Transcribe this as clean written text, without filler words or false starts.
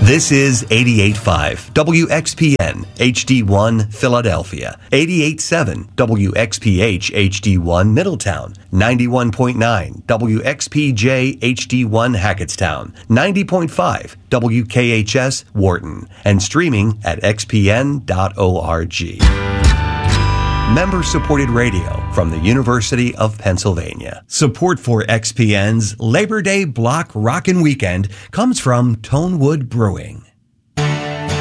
This is 88.5 WXPN HD1 Philadelphia, 88.7 WXPH HD1 Middletown, 91.9 WXPJ HD1 Hackettstown, 90.5 WKHS Wharton, and streaming at xpn.org. Member-supported radio from the University of Pennsylvania. Support for XPN's Labor Day Block Rockin' Weekend comes from Tonewood Brewing.